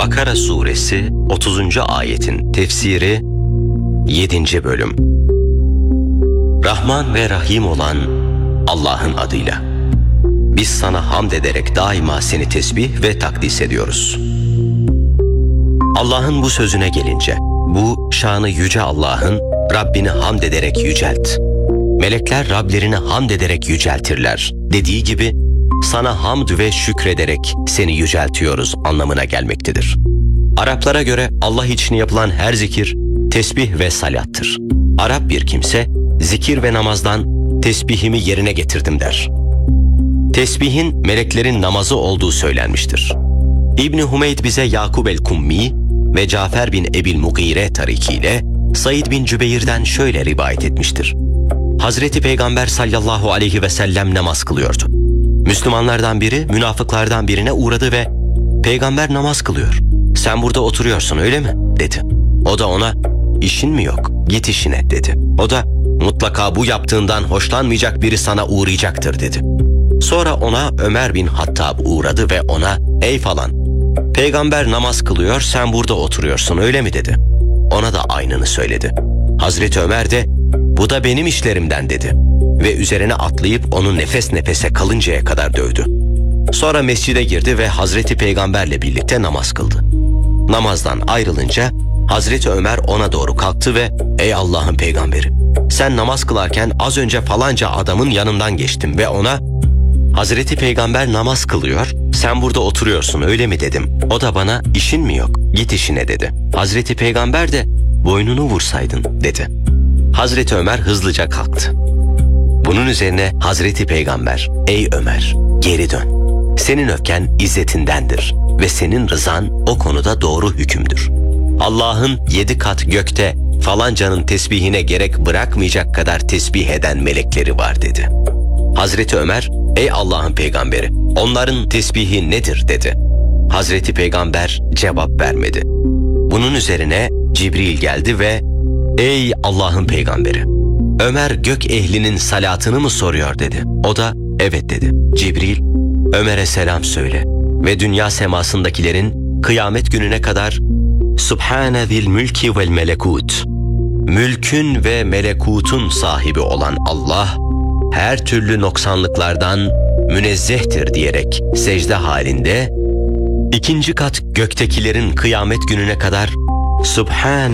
Bakara suresi 30. ayetin tefsiri 7. bölüm. Rahman ve Rahim olan Allah'ın adıyla. Biz sana hamd ederek daima seni tesbih ve takdis ediyoruz. Allah'ın bu sözüne gelince, bu şanı yüce Allah'ın Rabbini hamd ederek yücelt. Melekler Rablerini hamd ederek yüceltirler dediği gibi sana hamd ve şükrederek seni yüceltiyoruz anlamına gelmektedir. Araplara göre Allah için yapılan her zikir tesbih ve salattır. Arap bir kimse zikir ve namazdan tesbihimi yerine getirdim der. Tesbihin meleklerin namazı olduğu söylenmiştir. İbn Hümeyd bize Yakub el-Kummi ve Cafer bin Ebil Mugire tarikiyle Said bin Cübeyr'den şöyle rivayet etmiştir. Hazreti Peygamber sallallahu aleyhi ve sellem namaz kılıyordu. Müslümanlardan biri münafıklardan birine uğradı ve "Peygamber namaz kılıyor. Sen burada oturuyorsun öyle mi?" dedi. O da ona "İşin mi yok? Git işine." dedi. O da "Mutlaka bu yaptığından hoşlanmayacak biri sana uğrayacaktır." dedi. Sonra ona Ömer bin Hattab uğradı ve ona "Ey falan, Peygamber namaz kılıyor, sen burada oturuyorsun öyle mi?" dedi. Ona da aynını söyledi. Hazreti Ömer de "Bu da benim işlerimden." dedi ve üzerine atlayıp onu nefes nefese kalıncaya kadar dövdü. Sonra mescide girdi ve Hazreti Peygamberle birlikte namaz kıldı. Namazdan ayrılınca Hazreti Ömer ona doğru kalktı ve "Ey Allah'ın peygamberi, sen namaz kılarken az önce falanca adamın yanından geçtim ve ona Hazreti Peygamber namaz kılıyor, sen burada oturuyorsun öyle mi?" dedim. O da bana "İşin mi yok? Git işine." dedi. Hazreti Peygamber de "Boynunu vursaydın." dedi. Hazreti Ömer hızlıca kalktı. Bunun üzerine Hazreti Peygamber "Ey Ömer, geri dön. Senin öfken izzetindendir ve senin rızan o konuda doğru hükümdür. Allah'ın 7 kat gökte falancanın tesbihine gerek bırakmayacak kadar tesbih eden melekleri var." dedi. Hazreti Ömer "Ey Allah'ın peygamberi, onların tesbihi nedir?" dedi. Hazreti Peygamber cevap vermedi. Bunun üzerine Cibril geldi ve "Ey Allah'ın peygamberi, Ömer gök ehlinin salatını mı soruyor?" dedi. O da "Evet." dedi. Cibril "Ömer'e selam söyle ve dünya semasındakilerin kıyamet gününe kadar Subhane zil mülki vel melekut, mülkün ve melekutun sahibi olan Allah her türlü noksanlıklardan münezzehtir diyerek secde halinde 2. kat göktekilerin kıyamet gününe kadar Subhane